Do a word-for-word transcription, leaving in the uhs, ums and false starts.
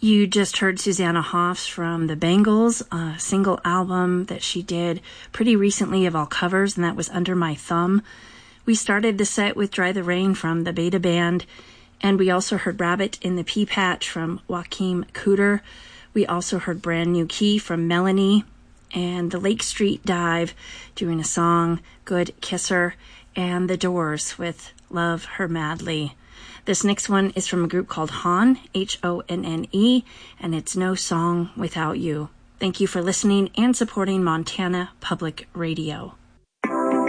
You just heard Susanna Hoffs from the Bangles, a single album that she did pretty recently of all covers, and that was Under My Thumb. We started the set with Dry the Rain from the Beta Band, and we also heard Rabbit in the Pea Patch from Joachim Cooter. We also heard Brand New Key from Melanie, and the Lake Street Dive doing a song, Good Kisser, and The Doors with Love Her Madly. This next one is from a group called Honne, H O N N E, and it's No Song Without You. Thank you for listening and supporting Montana Public Radio.